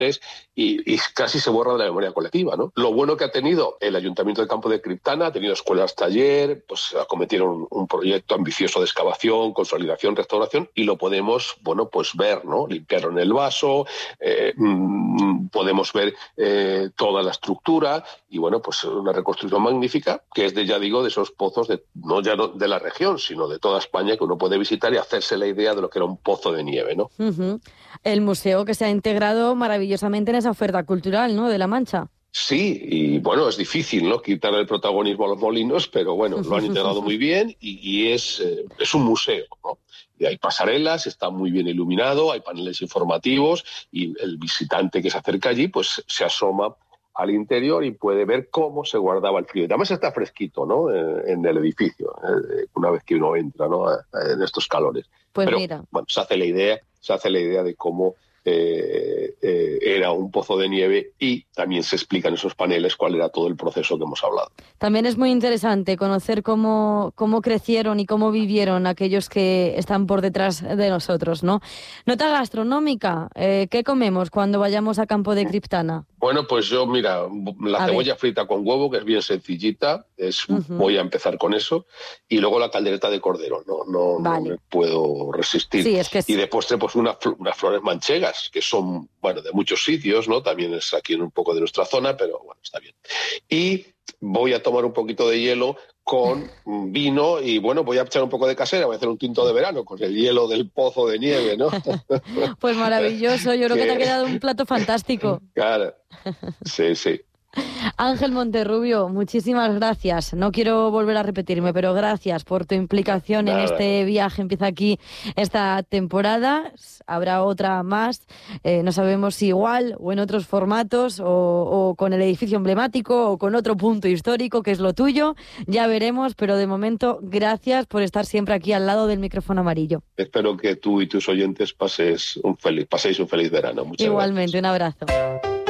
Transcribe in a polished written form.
y casi se borra de la memoria colectiva, ¿no? Lo bueno que ha tenido el Ayuntamiento del Campo de Criptana, ha tenido escuelas taller, pues acometieron un proyecto ambicioso de excavación, consolidación, restauración, y lo podemos, bueno, pues ver, ¿no? Limpiaron el vaso, podemos ver toda la estructura, y bueno, pues una reconstrucción magnífica, que es ya digo, de esos pozos, no ya de la región, sino de toda España, que uno puede visitar y hacerse la idea de lo que era un pozo de nieve, ¿no? Uh-huh. El museo que se ha integrado maravillosamente en esa oferta cultural, ¿no?, de La Mancha. Sí, y bueno, es difícil, ¿no?, quitar el protagonismo a los molinos, pero bueno, lo han integrado muy bien y es un museo, ¿no? Y hay pasarelas, está muy bien iluminado, hay paneles informativos y el visitante que se acerca allí pues se asoma al interior y puede ver cómo se guardaba el frío. Además está fresquito, ¿no?, en el edificio, una vez que uno entra, ¿no?, en estos calores. Pues pero mira, bueno, se hace la idea de cómo era un pozo de nieve, y también se explica en esos paneles cuál era todo el proceso que hemos hablado. también es muy interesante conocer cómo crecieron y cómo vivieron aquellos que están por detrás de nosotros, ¿no? Nota gastronómica, ¿qué comemos cuando vayamos a Campo de Criptana? Bueno, pues yo, mira, la cebolla frita con huevo, que es bien sencillita, voy a empezar con eso, y luego la caldereta de cordero, no me puedo resistir. Sí, es que y de postre, pues unas flores manchegas, que son, bueno, de muchos sitios, ¿no? También es aquí en un poco de nuestra zona, pero bueno, está bien. Y voy a tomar un poquito de hielo con vino y, bueno, voy a echar un poco de casera, voy a hacer un tinto de verano con el hielo del pozo de nieve, ¿no? Pues maravilloso, yo creo que te ha quedado un plato fantástico. Claro, sí. Ángel Monterrubio, muchísimas gracias. No quiero volver a repetirme, pero gracias por tu implicación en este viaje. Empieza aquí esta temporada, habrá otra más, no sabemos si igual o en otros formatos o con el edificio emblemático o con otro punto histórico que es lo tuyo, ya veremos, pero de momento gracias por estar siempre aquí al lado del micrófono amarillo. Espero que tú y tus oyentes paséis un feliz verano. Muchas Igualmente, gracias. Un abrazo.